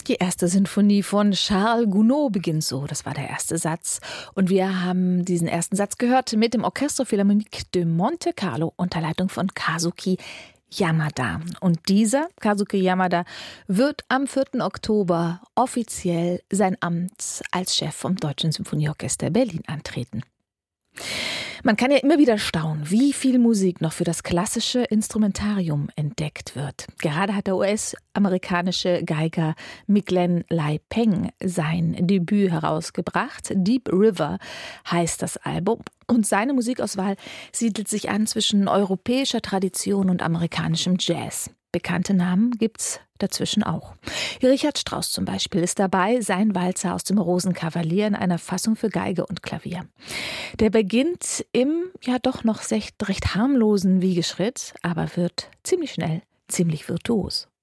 Die erste Sinfonie von Charles Gounod beginnt so. Das war der erste Satz. Und wir haben diesen ersten Satz gehört mit dem Orchestre Philharmonique de Monte Carlo unter Leitung von Kazuki Yamada. Und dieser Kazuki Yamada wird am 4. Oktober offiziell sein Amt als Chef vom Deutschen Symphonieorchester Berlin antreten. Man kann ja immer wieder staunen, wie viel Musik noch für das klassische Instrumentarium entdeckt wird. Gerade hat der US-amerikanische Geiger Miglen Lai Peng sein Debüt herausgebracht. Deep River heißt das Album. Und seine Musikauswahl siedelt sich an zwischen europäischer Tradition und amerikanischem Jazz. Bekannte Namen gibt's dazwischen auch. Richard Strauss zum Beispiel ist dabei, sein Walzer aus dem Rosenkavalier in einer Fassung für Geige und Klavier. Der beginnt im ja doch noch recht harmlosen Wiegeschritt, aber wird ziemlich schnell ziemlich virtuos.